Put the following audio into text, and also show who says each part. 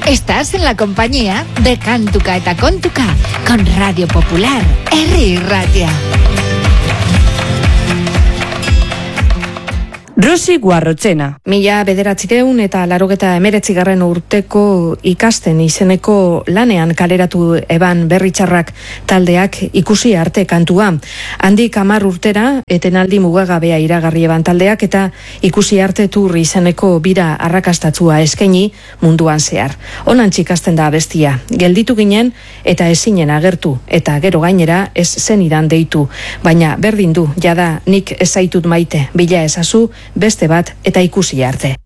Speaker 1: Estás en la compañía de Kantuka eta Kontuka con Radio Popular, Herri Irratia.
Speaker 2: Rosi Guarrotxena. 1989 urteko ikasten izeneko lanean kaleratu eban Berritxarrak taldeak ikusi arte kantua. Handik 10 urtera etenaldi mugagabea iragarri eban taldeak eta ikusi arte tur izeneko bira arrakastatzua eskaini munduan zehar. Honantz ikasten da abestia. Gelditu ginen eta ezinen agertu eta gero gainera ez zenidan deitu. Baina berdin du, jada nik ez zaitut maite, bila ezazu, beste bat eta ikusi arte.